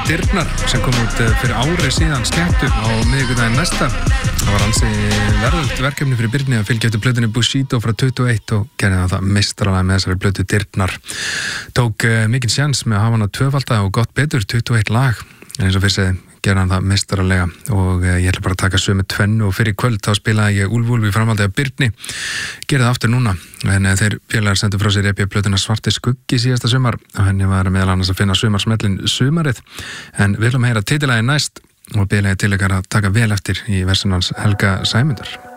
Dyrnar sem kom út fyrir ári síðan skemmtur á miðvikudaginn næsta. Það var ansi verðugt verkefni fyrir Birni að fylgja eftir plötunni Bushido frá 21 og gerði það meistaralega með þessari plötu Dyrnar. Tók mikinn sjans með að hafa hana tvöfalda og gott betur 21 lag, en eins og fyrir segði gerði hann það meistaralega og ég ætla bara að taka sömu tvennu og fyrir kvöld þá spilaði ég Úlf í framhaldi af Birni. Gerði það aftur núna, en þeir félagar sendu frá sér EP-plötuna Svarti skuggi síðasta sumar og henni var meðal annars að finna sumarsmellin Sumarið, en við viljum heyra titilagið næst og biðlega til ykkar að taka vel eftir í versun hans Helga Sæmundar.